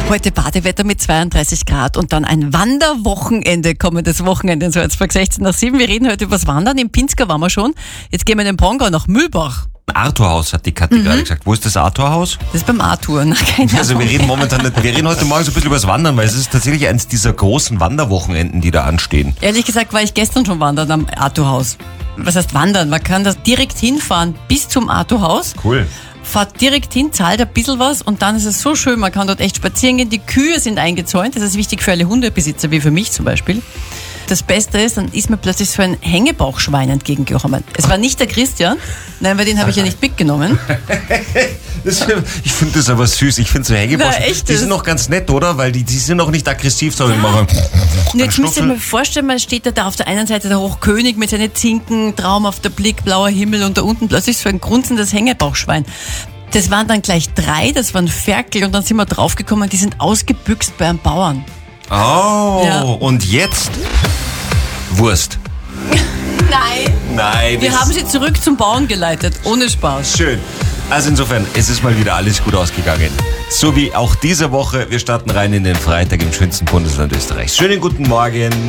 Heute Badewetter mit 32 Grad und dann ein Wanderwochenende, kommendes Wochenende in Salzburg, 16:07. Wir reden heute über das Wandern. Im Pinzgau waren wir schon. Jetzt gehen wir in den Pongau nach Mühlbach. Arthurhaus, hat die Kathi gerade gesagt. Wo ist das Arthurhaus? Das ist beim Arthur. Na, keine Also Ahnung. wir reden momentan nicht, wir reden heute Morgen so ein bisschen über das Wandern, weil es ist tatsächlich eines dieser großen Wanderwochenenden, die da anstehen. Ehrlich gesagt war ich gestern schon wandern am Arthurhaus. Was heißt wandern? Man kann da direkt hinfahren bis zum Arthurhaus. Cool. Fahrt direkt hin, zahlt ein bisschen was und dann ist es so schön, man kann dort echt spazieren gehen. Die Kühe sind eingezäunt, das ist wichtig für alle Hundebesitzer, wie für mich zum Beispiel. Das Beste ist, dann ist mir plötzlich so ein Hängebauchschwein entgegengekommen. Es war nicht der Christian, nein, weil den habe ich ja nicht mitgenommen. Ich finde das aber süß. Ich finde so Hängebausch, Na, echt? die sind noch ganz nett, oder? Weil die sind noch nicht aggressiv, sondern machen Und jetzt müsst ihr mir vorstellen, man steht da auf der einen Seite der Hochkönig mit seinen Zinken, traumhafter Blick, blauer Himmel und da unten plötzlich so ein grunzendes Hängebauchschwein. Das waren dann gleich 3, das waren Ferkel und dann sind wir draufgekommen, die sind ausgebüxt bei einem Bauern. Oh, Ja. und jetzt? Wurst. Nein! Nein. Wir haben sie zurück zum Bauern geleitet, ohne Spaß. Schön. Also insofern, es ist mal wieder alles gut ausgegangen. So wie auch diese Woche. Wir starten rein in den Freitag im schönsten Bundesland Österreichs. Schönen guten Morgen.